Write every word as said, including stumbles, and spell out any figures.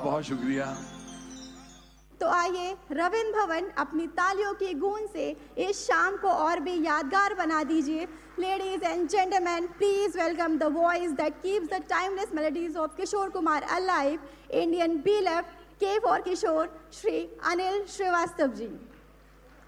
बहुत शुक्रिया। तो आइए रविंद्र भवन अपनी तालियों की गूंज से इस शाम को और भी यादगार बना दीजिए। Ladies and gentlemen, please welcome the voice that keeps the timeless melodies of Kishore Kumar alive, Indian beloved K for Kishore, Shri Anil Srivastav ji.